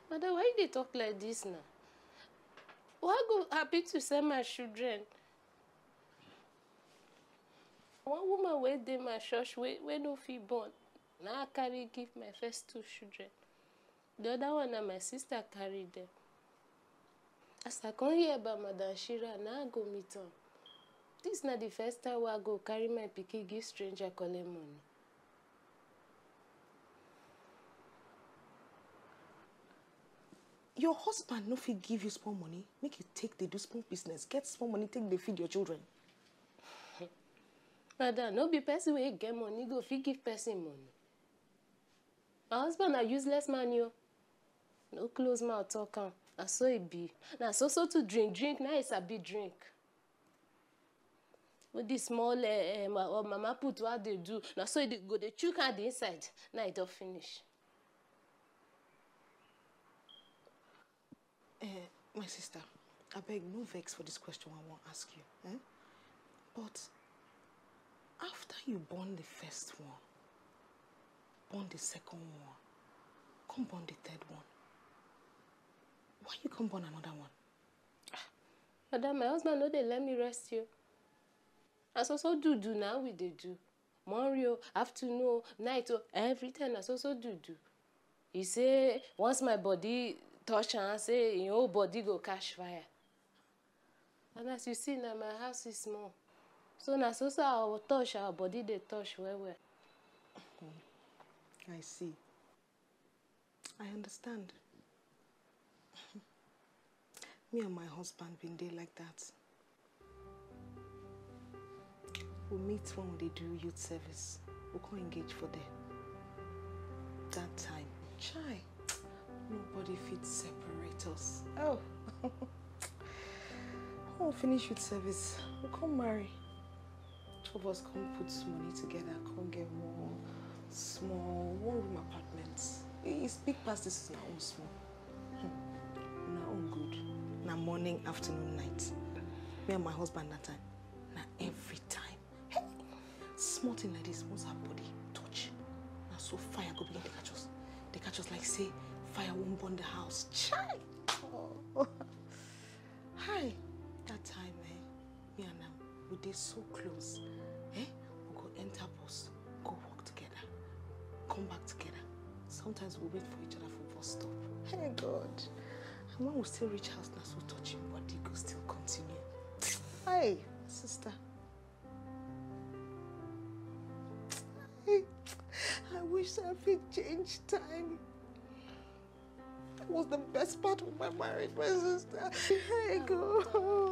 Mother, why they talk like this now? Why go happy to send my children? One woman wey dey my church wey no fit born. Now I carry give my first 2 children. The other one na my sister carry them. As I come hear about Madam Shira, now I go meet her. This na the first time I go carry my pikin give stranger collect money. Your husband no fit give you small money, make you take they do small business, get small money, take they feed your children. Madam, no be person wey get money go fit give person money. My husband a useless man, yo. No close mouth talk am. Na so it be. Na so to drink. Now it's a big drink. With this small mama put what they do. Now so they go they chook at the inside. Now it don't finish. My sister, I beg no vex for this question I want to ask you. But after you born the first one, born the second one, come born the third one, why you come born another one? Madam, my husband no they let me rest you. As so do now we they do. Morning, afternoon, night, every time as so do. He say once my body touch and say your whole body go catch fire. And as you see now, my house is small. So na so our touch, our body they touch well. I see. I understand. Me and my husband been there like that. We meet when they do youth service. We can't engage for there. That time, chai, nobody fit separate us. Oh, we'll finish youth service. We'll come marry. Two of us come put money together, come get more small one-room apartments. It's big past this is our own small. Our own good. Now morning, afternoon, night. Me and my husband that time. Now every time. Hey, small thing like this, once our body touch. Now so fire go begin to catch us. They catch us like say fire won't burn the house. Chai! Oh. Hi. That time, me and them, we did so close. We go enter bus, go walk together, come back together. Sometimes we wait for each other for bus stop. Hey God. And when we still reach house, now so touching body go still continue. Hi, sister. I wish I could change time. That was the best part of my marriage, my sister. Hey, go.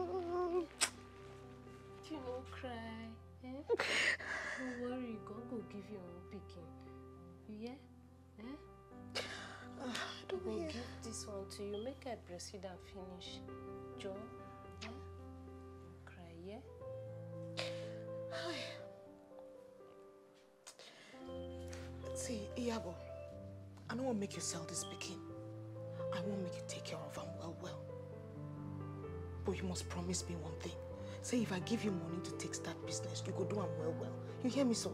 You no cry. Don't worry, God will give you a picking. You hear? I will give this one to you. Make I breastfeed and finish. Joe, cry, yeah? See, Iyabo, I don't want to make you sell this pikin. I won't make you take care of him well. But you must promise me one thing. Say if I give you money to take start business, you go do him well. You hear me so?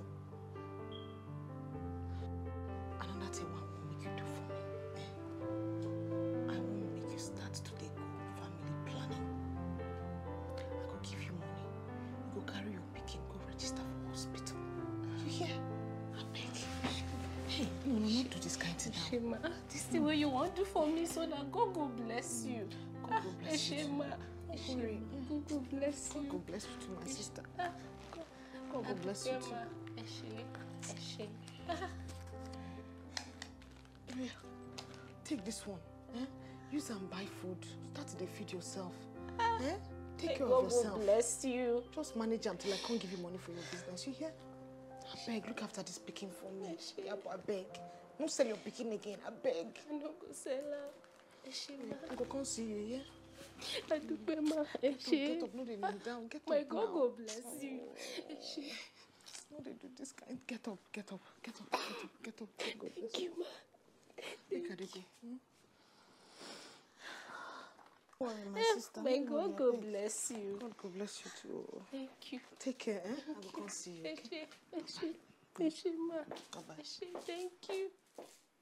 Another thing I won't make you do for me. I won't make you start today go family planning. I go give you money. You go carry your pikin, go register for hospital. You hear? I beg. Hey, no, not do this kind of thing now. Shema, this is the way you want to do for me so that God will bless you. God will bless you. Shema. God will bless you. God will bless you too, my sister. God will bless you too. Take this one. Use and buy food. Start to feed yourself. Take care of yourself. God will bless you. Just manage them till I can't give you money for your business. You hear? I beg, look after this pikin for me. I beg. Don't sell your pikin again. I beg. I don't go sell her. I go come see you, yeah? I do ma. Get up, no they kneel down. Get up. My God will bless you. No, they do this kind. Get up. God bless Thank you, ma. Make her go. Don't worry, my sister. My God will bless you. God will bless you too. Thank you. Take care, I will come see you. Ma. Bye-bye. Thank you.